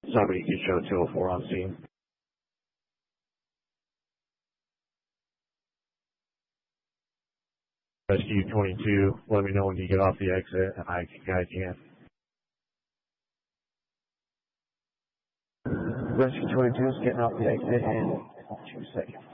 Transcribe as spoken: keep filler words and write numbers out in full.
Somebody can show two oh four on scene. Rescue twenty-two, let me know when you get off the exit, and I can guide you in. Rescue twenty-two is getting off the exit in two seconds.